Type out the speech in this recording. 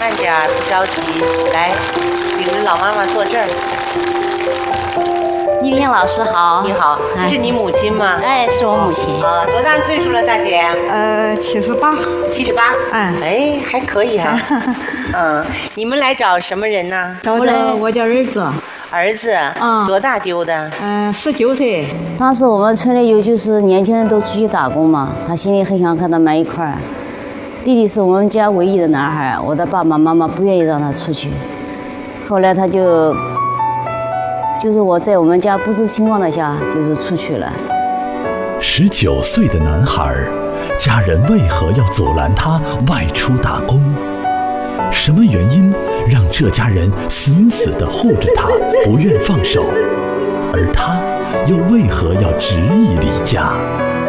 慢点儿，不着急。来，领着老妈妈坐这儿。 玉英老师好。 你好，这是你母亲吗？ 哎，是我母亲。 多大岁数了，大姐 78。 78。哎，还可以啊。你们来找什么人呢？ 找我的儿子。 儿子，多大丢的 ？19岁。 当时我们村里有就是年轻人都出去打工嘛，他心里很想和他们一块儿。弟弟是我们家唯一的男孩，我的爸爸妈妈不愿意让他出去。后来他就是我在我们家不知情况的下，就是出去了。 19岁的男孩，家人为何要阻拦他外出打工？什么原因让这家人死死地护着他，不愿放手？而他又为何要执意离家？